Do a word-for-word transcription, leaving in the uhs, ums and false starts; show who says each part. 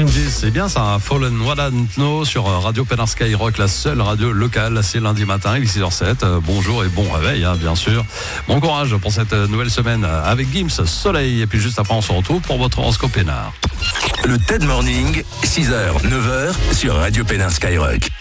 Speaker 1: Changes, c'est bien ça, Fallen Wadantno sur Radio Pénin Skyrock, la seule radio locale. C'est lundi matin, il est six heures zéro sept. Bonjour et bon réveil, hein, bien sûr. Bon courage pour cette nouvelle semaine avec Gims, Soleil. Et puis juste après, on se retrouve pour votre horoscope Pénard.
Speaker 2: Le T E D Morning, six heures, neuf heures sur Radio Pénin Skyrock.